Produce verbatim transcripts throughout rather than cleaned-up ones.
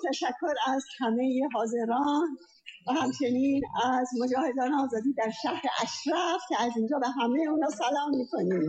تشکر از همه حاضران و همچنین از مجاهدان آزادی در شهر اشرف که از اینجا به همه اونا سلام میکنیم.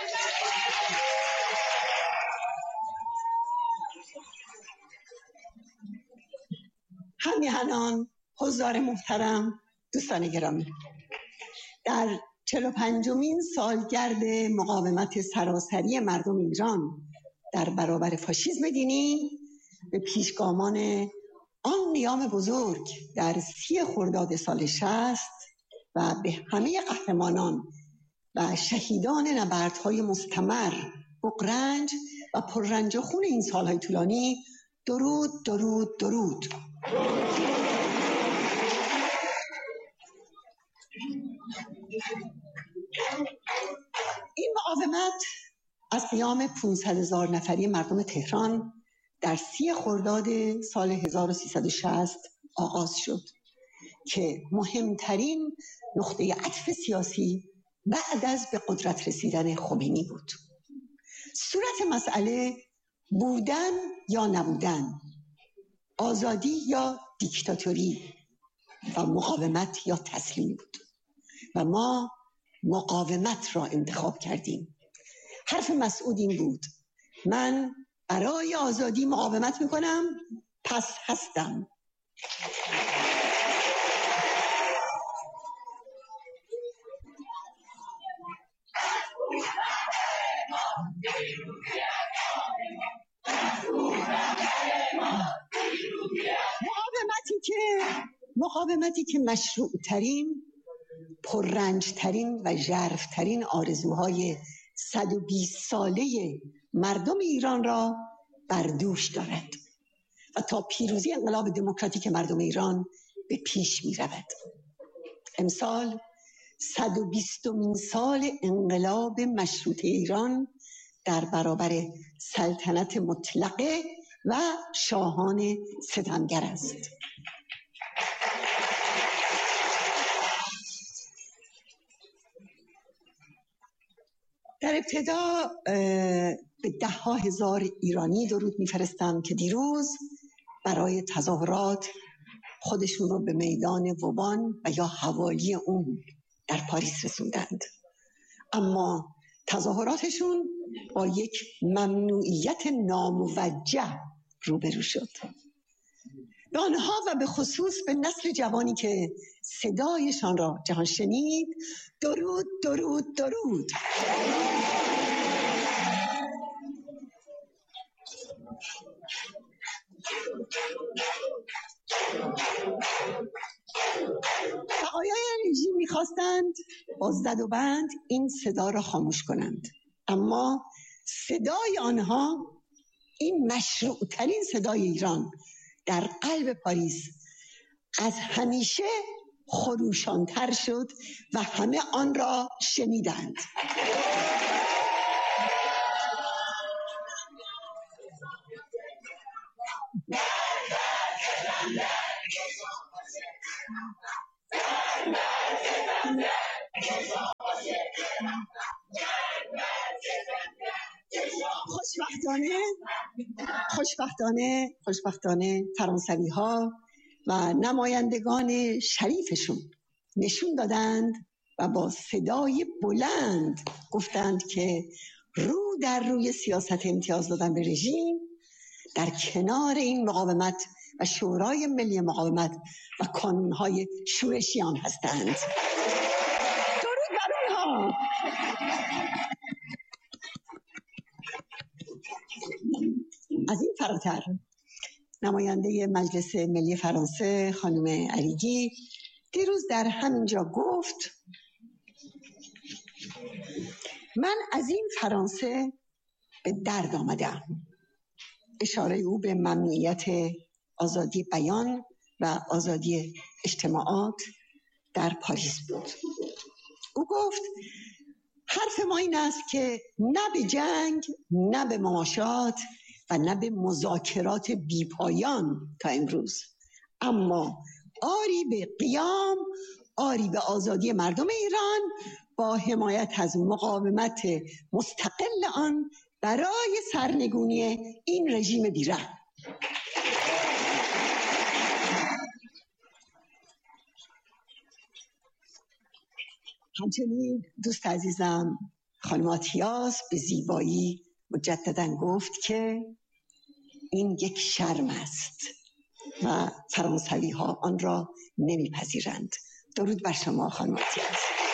همیهنان، حضار محترم، دوستان گرامی، در چهل و پنجمین سالگرد مقاومت سراسری مردم ایران در برابر فاشیسم دینی به پیشگامان آن قیام بزرگ در سی خرداد سال شصت و به همه قهرمانان و شهیدان نبردهای مستمر، بغرنج و پررنج و خون این سالهای طولانی درود درود درود. این مقاومت از قیام پانصد هزار نفری مردم تهران در سی خرداد سال هزار و سیصد و شصت آغاز شد که مهمترین نقطه عطف سیاسی بعد از به قدرت رسیدن خمینی بود. صورت مسئله بودن یا نبودن، آزادی یا دیکتاتوری و مقاومت یا تسلیم بود و ما مقاومت را انتخاب کردیم. حرف مسعود این بود: من برای آزادی مقاومت میکنم، پس هستم. مقاومتی که مقاومتی که مشروع ترین، پررنج ترین و ژرف ترین آرزوهای صد و بیست ساله مردم ایران را بر دوش دارد و تا پیروزی انقلاب دموکراتیک مردم ایران به پیش می رود. امسال صد و بیستمین سال انقلاب مشروطه ایران در برابر سلطنت مطلقه و شاهان ستمگر است. در ابتدا به ده ها هزار ایرانی درود میفرستم که دیروز برای تظاهرات خودشون رو به میدان وبان و یا حوالی اون در پاریس رسوندند، اما تظاهراتشون با یک ممنوعیت ناموجه روبرو شد. به آنها و به خصوص به نسل جوانی که صدایشان را جهان شنید درود درود درود. بقایای رژیم میخواستند با زد و بند این صدا را خاموش کنند، اما صدای آنها، این مشروع ترین صدای ایران در قلب پاریس، از همیشه خروشانتر شد و همه آن را شنیدند. خوشبختانه خوشبختانه خوشبختانه فرانسوی ها و نمایندگان شریفشون نشون دادند و با صدای بلند گفتند که رو در روی سیاست امتیاز دادن به رژیم در کنار این مقاومت و شورای ملی مقاومت و کانونهای شورشیان هستند. درود بر اونها. از این فراتر نماینده مجلس ملی فرانسه خانم اریگی دیروز در همینجا گفت: من از این فرانسه به درد آمدم. اشاره او به ممنوعیت آزادی بیان و آزادی اجتماعات در پاریس بود. او گفت: حرف ما این است که نه به جنگ، نه به مماشات و نه به مذاکرات بیپایان تا امروز، اما آری به قیام، آری به آزادی مردم ایران با حمایت از مقاومت مستقل آن برای سرنگونی این رژیم بی‌رحم. همچنین دوست عزیزم خانم آتیاس به زیبایی مجدداً گفت که این یک شرم است و فرانسوی ها آن را نمیپذیرند. درود بر شما خانم آتیاس.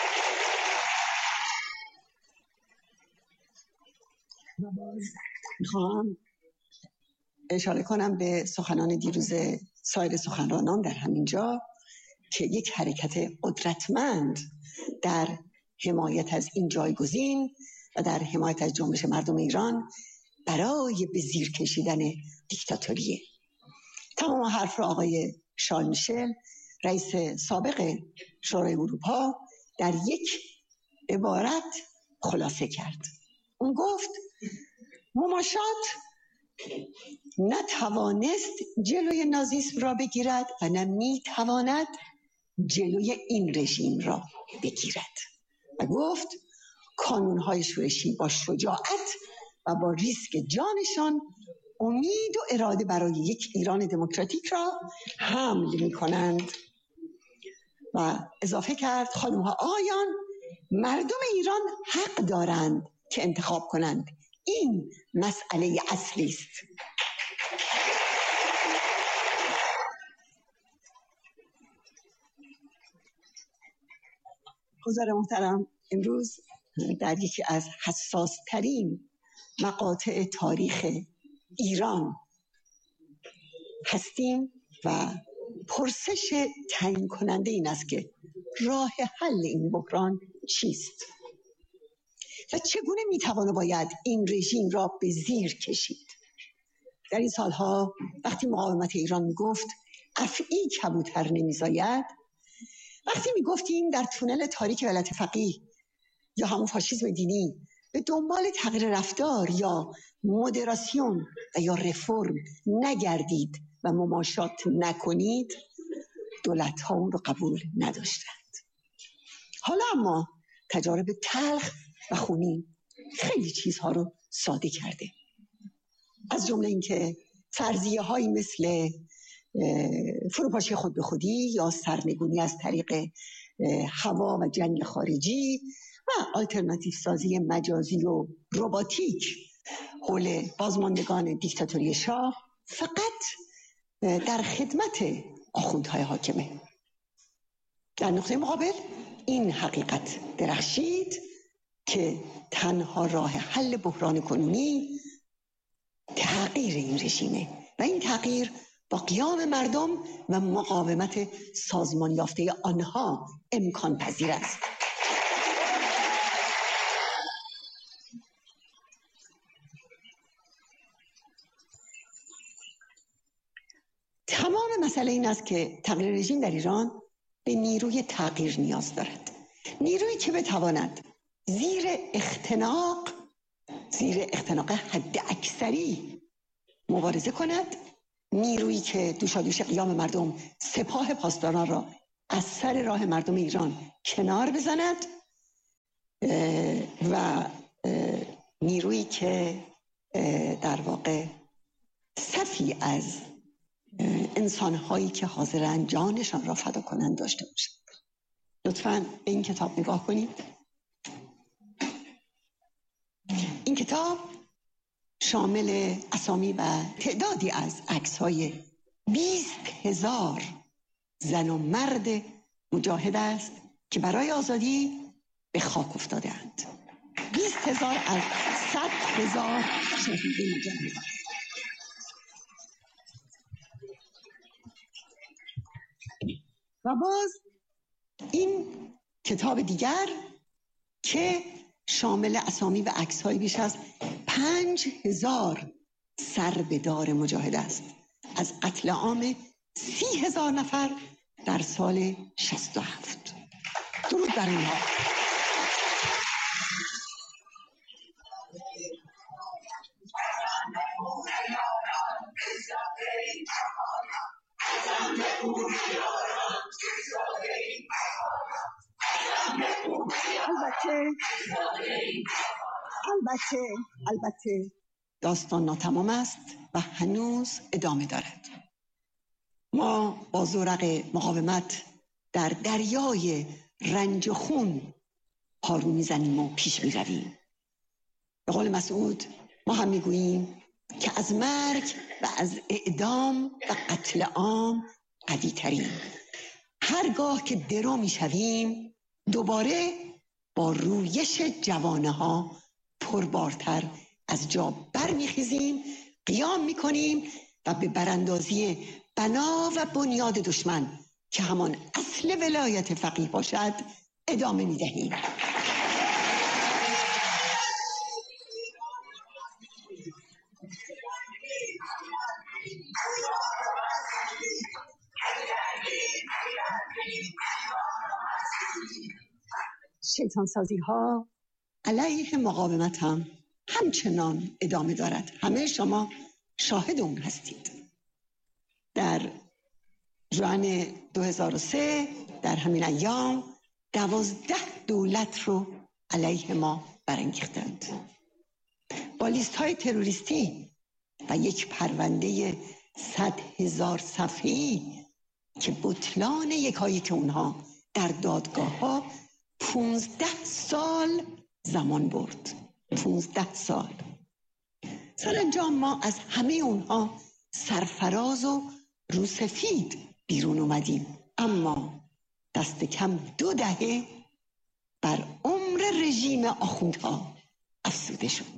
میخوام اشاره کنم به سخنان دیروز سایر سخنرانان در همین جا که یک حرکت قدرتمند در حمایت از این جایگزین و در حمایت از جنبش مردم ایران برای به زیر کشیدن دیکتاتوریه. تمام حرف را آقای شارل میشل رئیس سابق شورای اروپا در یک عبارت خلاصه کرد. اون گفت مماشات نتوانست جلوی نازیسم را بگیرد و نه میتواند جلوی این رژیم را بگیرد و گفت کانونهای شورشی با شجاعت و با ریسک جانشان امید و اراده برای یک ایران دموکراتیک را حمل می کنند. و اضافه کرد خانم‌ها آقایان، مردم ایران حق دارند که انتخاب کنند. این مسئله اصلی است. حضار محترم، امروز در یکی از حساس ترین مقاطع تاریخ ایران هستیم و پرسش تعیین کننده این است که راه حل این بحران چیست و چگونه میتوانه باید این رژیم را به زیر کشید. در این سالها وقتی مقاومت ایران میگفت افعی کبوتر نمیزاید، وقتی میگفتیم در تونل تاریک ولایت فقیه یا همون فاشیسم دینی به دنبال تغییر رفتار یا مدراسیون و یا رفرم نگردید و مماشات نکنید، دولت ها اون رو قبول نداشتند. حالا اما تجارب تلخ و خونین خیلی چیزها رو ساده کرده، از جمله اینکه فرضیه هایی مثل فروپاشی خود به خودی یا سرنگونی از طریق هوا و جنگ خارجی و آلترناتیو سازی مجازی و رباتیک حول بازماندگان دیکتاتوری شاه فقط در خدمت آخوندهای حاکمه. در نقطه مقابل این حقیقت درخشید که تنها راه حل بحران کنونی تغییر این رژیمه و این تغییر با قیام مردم و مقاومت سازمان یافته آنها امکان پذیر است. تمام مسئله این است که تغییر رژیم در ایران به نیروی تغییر نیاز دارد، نیرویی که بتواند زیر اختناق زیر اختناق حد اکثری مبارزه کند، نیرویی که دوشادوش قیام مردم سپاه پاسداران را از سر راه مردم ایران کنار بزند و نیرویی که در واقع صفی از انسان‌هایی که حاضرن جانشان را فدا کنند داشته باشند. لطفاً به این کتاب نگاه کنید. این کتاب شامل اسامی و تعدادی از عکس‌های بیست هزار زن و مرد مجاهد است که برای آزادی به خاک افتاده‌اند. بیست هزار از صد هزار شهید مجاهد. و باز این کتاب دیگر که شامل اسامی و عکس‌های بیش از پنج هزار سربدار مجاهد است از قتل عام سی هزار نفر در سال شصت و هفت. درود بر اینها. البته البته البته داستان ناتمام است و هنوز ادامه دارد. ما با زورق مقاومت در دریای رنج و خون پارو میزنیم و پیش میرویم. به قول مسعود ما هم میگوییم که از مرگ و از اعدام و قتل عام قوی تریم. هرگاه که درو میشویم دوباره با رویش جوانه ها پربارتر از جا برمیخیزیم، قیام میکنیم و به براندازی بنا و بنیاد دشمن که همان اصل ولایت فقیه باشد ادامه میدهیم. شیطان سازی ها علیه مقاومت هم همچنان ادامه دارد. همه شما شاهد اون هستید. در ژوئن دو هزار و سه در همین ایام دوازده دولت رو علیه ما برانگیختند. با لیست های تروریستی و یک پرونده صد هزار صفحه‌ای که بطلان یکایک اونها در دادگاه ها پونزده سال زمان برد. پونزده سال. سرانجام ما از همه اونها سرفراز و روسفید بیرون اومدیم، اما دست کم دو دهه بر عمر رژیم آخوندها افزوده شد.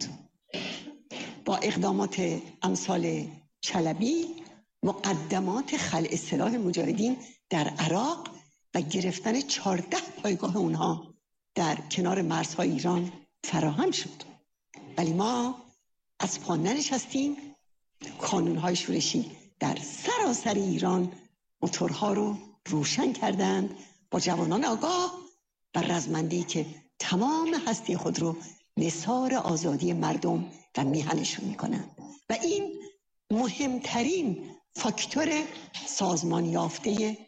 با اقدامات امثال چلبی، مقدمات خلع سلاح مجاهدین در عراق و گرفتن چهارده پایگاه اونها در کنار مرزهای ایران فراهم شد. ولی ما از پا ننشستیم. کانونهای شورشی در سراسر ایران موتورها رو روشن کردند با جوانان آگاه و رزمنده‌ای که تمام هستی خود رو نثار آزادی مردم و میهنشون میکنند و این مهمترین فاکتور سازمان یافته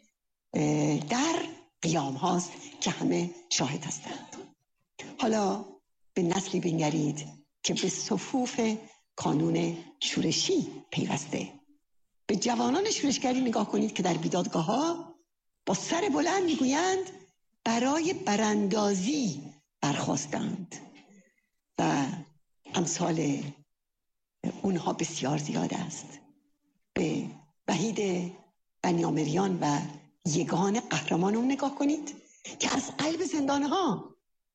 در قیام هاست که همه شاهد هستند. حالا به نسلی بنگرید که به صفوف کانون شورشی پیوسته. به جوانان شورشگری نگاه کنید که در بیدادگاه ها با سر بلند میگویند برای براندازی برخواستند و امثال اونها بسیار زیاد است. به وحید بنیامریان و یگان قهرمان اون نگاه کنید که از قلب زندانها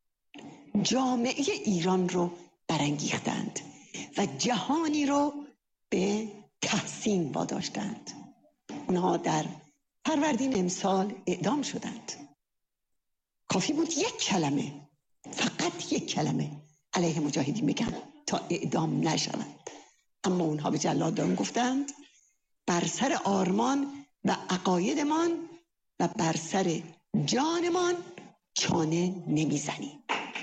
جامعه ایران رو برانگیختند و جهانی رو به تحسین واداشتند. اونها در فروردین امسال اعدام شدند. کافی بود یک کلمه، فقط یک کلمه علیه مجاهدین بگن تا اعدام نشوند، اما اونها به جلادان گفتند بر سر آرمان و عقایدمان و بر سر جانمان چانه نمیزنیم.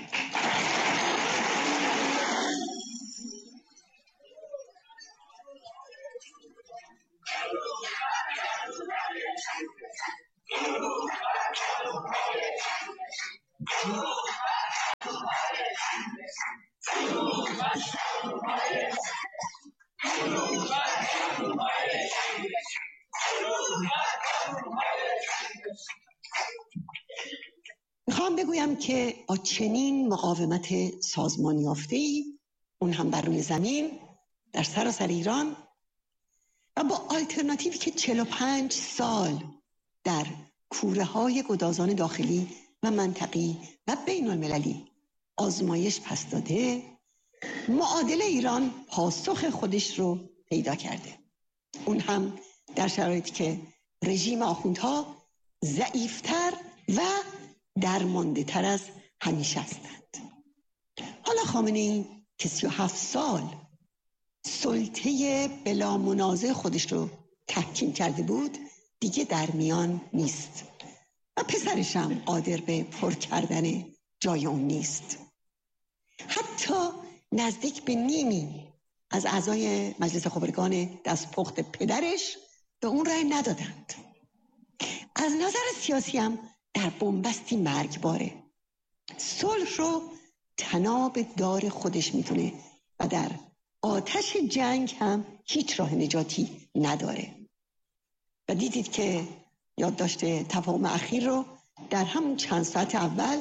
میخوام بگویم که با چنین مقاومت سازمان یافته‌ای، اون هم بر روی زمین در سراسر ایران، و با آلترناتیوی که چهل و پنج سال در کوره های گدازان داخلی و منطقی و بین المللی آزمایش پس داده، معادله ایران پاسخ خودش رو پیدا کرده. اون هم در شرایطی که رژیم آخوندها ضعیفتر و درمانده تر از همیشه هستند. حالا خامنه‌ای که سی و هفت سال سلطه بلا منازع خودش رو تحکیم کرده بود دیگه در میان نیست و پسرش هم قادر به پر کردن جای اون نیست. حتی نزدیک به نیمی از اعضای مجلس خبرگان دستپخت پدرش به اون رأی ندادند. از نظر سیاسی هم در بنبستی مرگباره. صلح رو تناب دار خودش میتونه و در آتش جنگ هم هیچ راه نجاتی نداره. و دیدید که یادداشت تفاهم اخیر رو در همون چند ساعت اول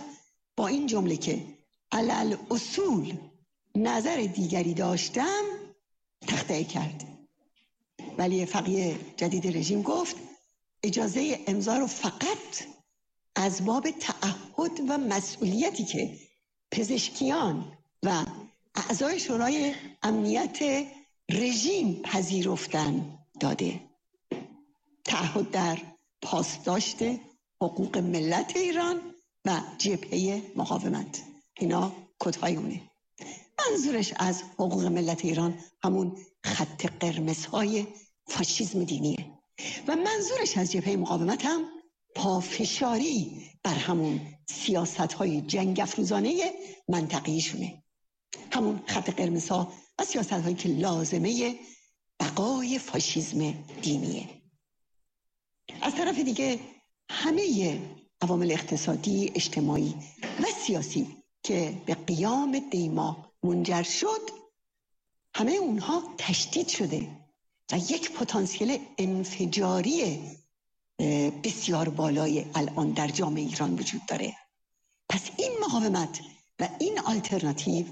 با این جمله که علل اصول نظر دیگری داشتم تخطئه کرد. ولی فقیه جدید رژیم گفت اجازه امضا رو فقط از باب تعهد و مسئولیتی که پزشکیان و اعضای شورای امنیت رژیم پذیرفتن داده. تعهد در پاسداشت حقوق ملت ایران و جبهه مقاومت. اینا کدهای اونه. منظورش از حقوق ملت ایران همون خط قرمزهای فاشیسم دینیه و منظورش از جبهه مقاومت هم پافشاری بر همون سیاست‌های جنگ افروزانه منطقه‌ایشونه، همون خط قرمزها و سیاست‌هایی که لازمه بقای فاشیسم دینیه. از طرف دیگه همه عوامل اقتصادی، اجتماعی و سیاسی که به قیام دیما منجر شد، همه اونها تشدید شده و یک پتانسیل انفجاری بسیار بالای الان در جامعه ایران وجود داره. پس این مقاومت و این آلترناتیو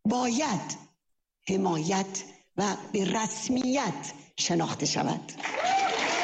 باید حمایت و به رسمیت شناخته شود.